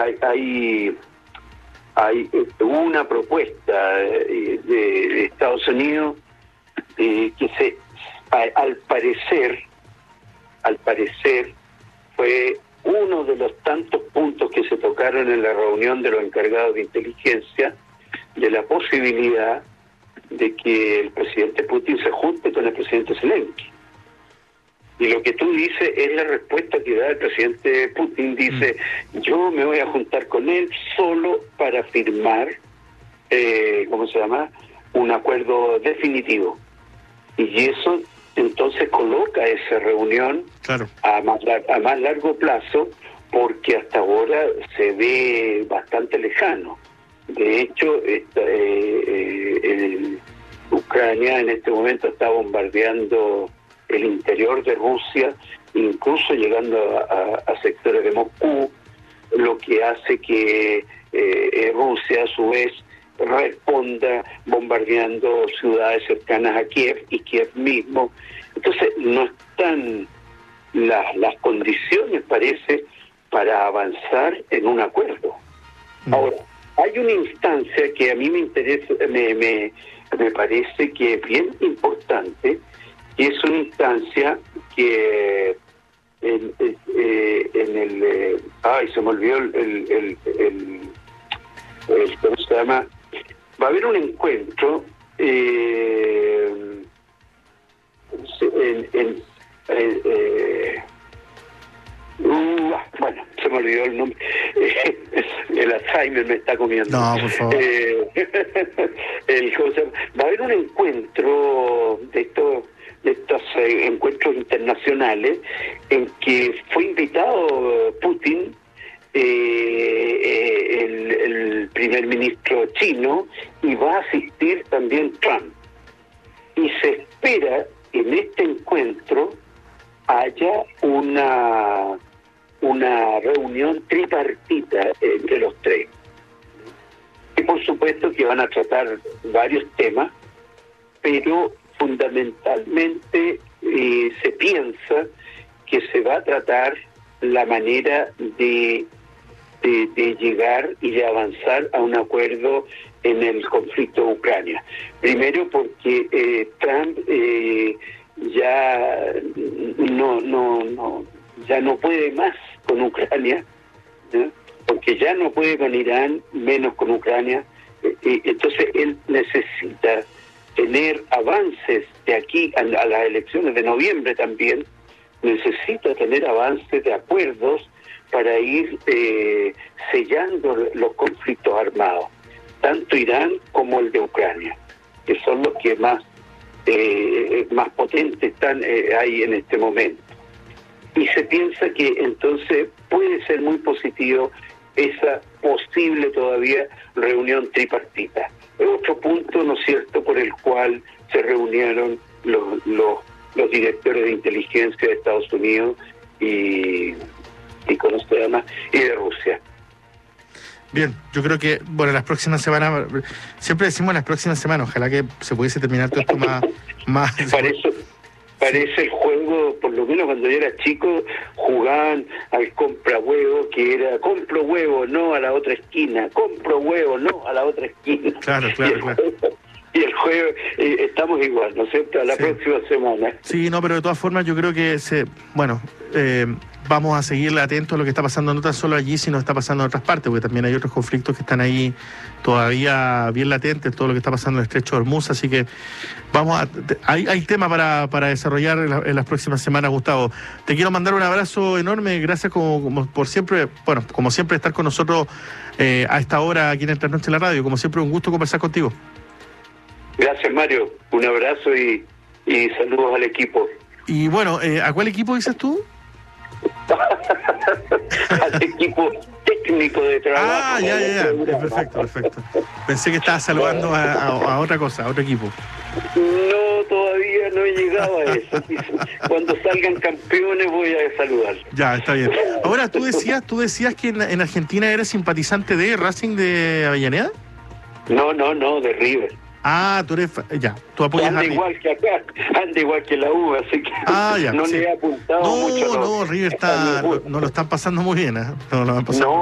hay una propuesta de Estados Unidos que al parecer fue uno de los tantos puntos que se tocaron en la reunión de los encargados de inteligencia, de la posibilidad de que el presidente Putin se junte con el presidente Zelensky. Y lo que tú dices es la respuesta que da el presidente Putin. Dice, yo me voy a juntar con él solo para firmar, un acuerdo definitivo. Y eso entonces coloca esa reunión a más largo plazo, porque hasta ahora se ve bastante lejano. De hecho, Ucrania en este momento está bombardeando el interior de Rusia, incluso llegando a sectores de Moscú, lo que hace que Rusia a su vez responda bombardeando ciudades cercanas a Kiev y Kiev mismo. Entonces no están las condiciones, parece, para avanzar en un acuerdo. Ahora, hay una instancia que a mí me interesa, me parece que es bien importante, y es una instancia que en el se me olvidó ¿cómo se llama? Va a haber un encuentro bueno, se me olvidó el nombre. El Alzheimer me está comiendo. No, por favor. Va a haber un encuentro de estos encuentros internacionales en que fue invitado Putin, el primer ministro chino, y va a asistir también Trump. Y se espera en este encuentro haya una reunión tripartita entre los tres. Y por supuesto que van a tratar varios temas, pero fundamentalmente se piensa que se va a tratar la manera de llegar y de avanzar a un acuerdo en el conflicto de Ucrania. Primero porque Trump ya no puede más con Ucrania, ¿no? Porque ya no puede con Irán, menos con Ucrania. Entonces él necesita tener avances de aquí a las elecciones de noviembre también, necesita tener avances de acuerdos para ir sellando los conflictos armados, tanto Irán como el de Ucrania, que son los que más potentes están ahí en este momento. Y se piensa que entonces puede ser muy positivo esa posible todavía reunión tripartita. Otro punto, ¿no es cierto?, por el cual se reunieron los directores de inteligencia de Estados Unidos y ¿cómo se llama?, y de Rusia. Bien, yo creo que, bueno, las próximas semanas, siempre decimos las próximas semanas, ojalá que se pudiese terminar todo esto más Parece el juego, por lo menos cuando yo era chico, jugaban al compra huevo, que era compro huevo, no a la otra esquina, compro huevo, no a la otra esquina. Claro. Y el juego, estamos igual, ¿no es cierto?, a la próxima semana. Sí, no, pero de todas formas yo creo que vamos a seguirle atentos a lo que está pasando no tan solo allí, sino está pasando en otras partes, porque también hay otros conflictos que están ahí todavía bien latentes, todo lo que está pasando en el Estrecho de Hormuz, así que hay tema para desarrollar en las próximas semanas, Gustavo. Te quiero mandar un abrazo enorme, gracias como por siempre, como siempre estar con nosotros a esta hora aquí en el Trasnoche en la Radio, como siempre un gusto conversar contigo. Gracias, Mario, un abrazo y saludos al equipo. Y bueno, ¿a cuál equipo dices tú? Al equipo técnico de trabajo. Ya. Perfecto. Pensé que estabas saludando a otra cosa, a otro equipo. No, todavía no he llegado a eso. Cuando salgan campeones voy a saludar. Ya, está bien. Ahora, ¿tú decías que en Argentina eres simpatizante de Racing de Avellaneda? No, de River. Tú apoyas anda igual que acá, anda igual que la U, así que no le he apuntado mucho. No, River no lo están pasando muy bien, ¿eh? No lo han pasado.